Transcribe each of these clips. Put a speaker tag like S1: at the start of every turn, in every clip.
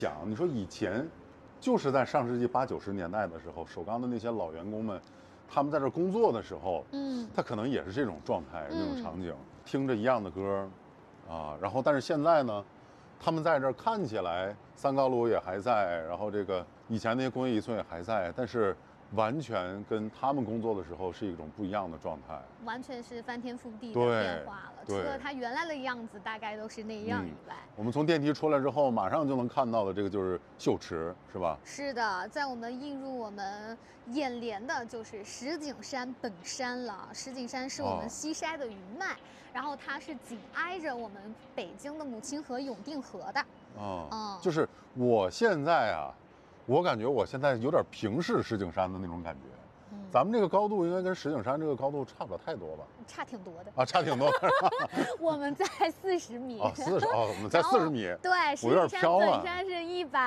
S1: 讲，你说以前，就是在上世纪80、90年代的时候，首钢的那些老员工们，他们在这工作的时候，他可能也是这种状态、那种场景，听着一样的歌，啊，然后但是现在呢，他们在这儿看起来三高炉也还在，然后这个以前那些工业遗存也还在，但是完全跟他们工作的时候是一种不一样的状态，
S2: 完全是翻天覆地的变化了。除了它原来的样子大概都是那样以外，
S1: 我们从电梯出来之后，马上就能看到的这个就是秀池，是吧？
S2: 是的，在我们映入我们眼帘的就是石景山本山了。石景山是我们西筛的云脉，然后它是紧挨着我们北京的母亲河永定河的。
S1: 就是我现在啊。我感觉我现在有点平视石景山的那种感觉，咱们这个高度应该跟石景山这个高度差不了太多吧？
S2: 差挺多的
S1: 啊，差挺多的。
S2: 我们在40米
S1: 啊，40哦，我们在40米。
S2: 对，石景山本山是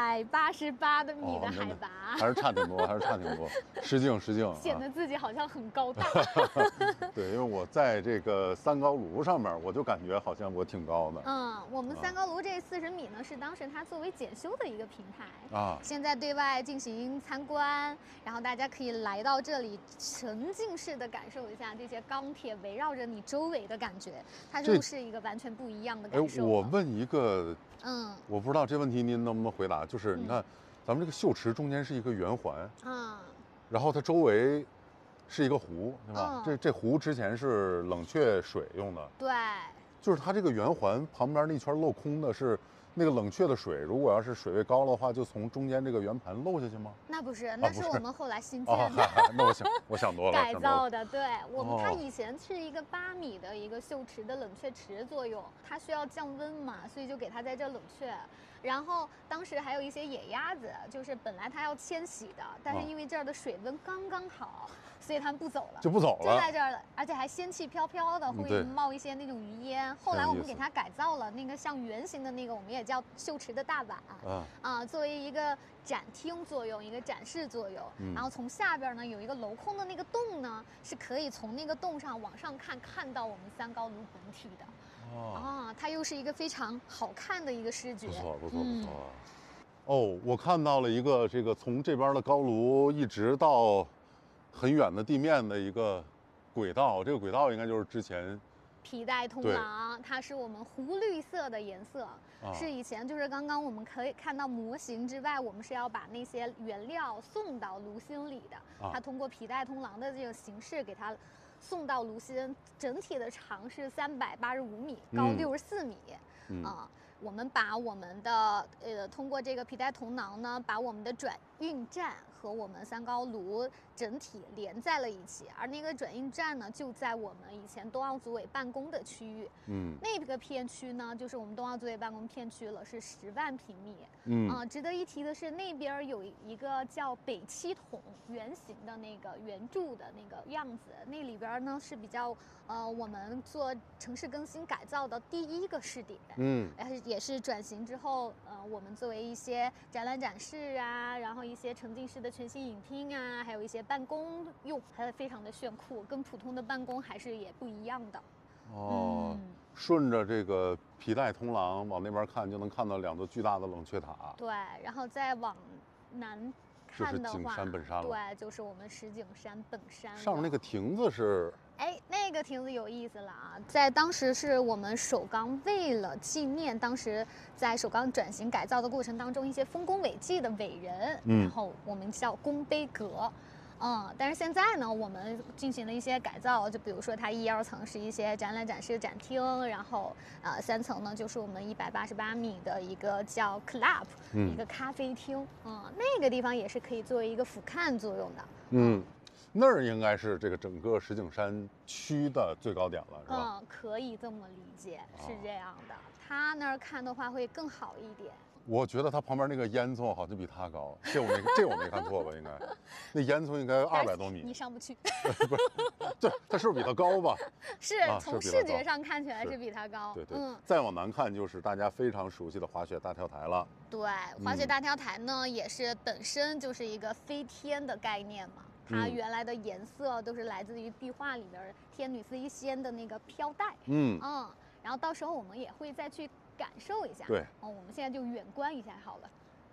S2: 188米的海拔，
S1: 还是差挺多，还是差挺多。失敬，
S2: 显得自己好像很高大。
S1: 对，因为我在这个三高炉上面，我就感觉好像我挺高的。
S2: 我们三高炉这40米呢，是当时它作为检修的一个平台
S1: 啊，
S2: 现在对外进行参观，然后大家可以来到这里沉浸式的感受一下这些钢铁围绕着你周围的感觉，它就是一个完全不一样的感受。
S1: 我问一个，我不知道这问题您能不能回答，就是你看，咱们这个秀池中间是一个圆环，然后它周围是一个湖，对吧？这湖之前是冷却水用的，
S2: 对，
S1: 就是它这个圆环旁边那圈镂空的是。那个冷却的水，如果要是水位高的话，就从中间这个圆盘漏下去吗？
S2: 那不是，那是我们后来新建的。
S1: 那我想多了，
S2: 改造的。对，我们它以前是一个8米的一个秀池的冷却池作用，它需要降温嘛，所以就给它在这冷却。然后当时还有一些野鸭子，就是本来它要迁徙的，但是因为这儿的水温刚刚好，所以它们不走了，
S1: 就
S2: 在这儿了，而且还仙气飘飘的，会冒一些那种余烟。后来我们给它改造了，那个像圆形的那个，我们也叫秀池的大碗作为一个展厅作用，一个展示作用。然后从下边呢有一个镂空的那个洞呢，是可以从那个洞上往上看到我们三高炉本体的。它又是一个非常好看的一个视觉，
S1: 不错。我看到了一个这个从这边的高炉一直到很远的地面的一个轨道，这个轨道应该就是之前
S2: 皮带通廊，它是我们湖绿色的颜色，是以前就是刚刚我们可以看到模型之外，我们是要把那些原料送到炉心里的，它通过皮带通廊的这个形式给它送到炉心，整体的长是385米，高64米，我们把我们的通过这个皮带通囊呢，把我们的转运站和我们三高炉整体连在了一起，而那个转运站呢，就在我们以前冬奥组委办公的区域，那个片区呢，就是我们冬奥组委办公片区了，是10万平米，值得一提的是，那边有一个叫北七筒圆形的那个圆柱的那个样子，那里边呢是比较我们做城市更新改造的第一个试点，也是转型之后，我们作为一些展览展示啊，然后一些沉浸式的全息影厅啊，还有一些办公用，还非常的炫酷，跟普通的办公还是也不一样的。
S1: 顺着这个皮带通廊往那边看，就能看到2座巨大的冷却塔。
S2: 对，然后再往南看的话，
S1: 就是景山本山了。
S2: 对，就是我们石景山本山。
S1: 上面那个亭子是？
S2: 那个亭子有意思了啊！在当时是我们首钢为了纪念当时在首钢转型改造的过程当中一些丰功伟绩的伟人，然后我们叫功碑阁。但是现在呢，我们进行了一些改造，就比如说它1、2层是一些展览展示展厅，然后3层呢就是我们188米的一个叫 club，一个咖啡厅，那个地方也是可以作为一个俯瞰作用的，
S1: 那儿应该是这个整个石景山区的最高点了，是吧？
S2: 可以这么理解，是这样的。它那儿看的话会更好一点。
S1: 我觉得它旁边那个烟囱好像比它高，这我没看错吧？应该，那烟囱应该200多米。
S2: 你上不去。
S1: 不是，它是不是比它高吧？
S2: 是，从视觉上看起来是比它高。
S1: 对。再往南看就是大家非常熟悉的滑雪大跳台了。
S2: 对，滑雪大跳台呢，也是本身就是一个飞天的概念嘛。它原来的颜色都是来自于壁画里边天女飞仙的那个飘带。然后到时候我们也会再去感受一下。
S1: 对，
S2: 我们现在就远观一下好了。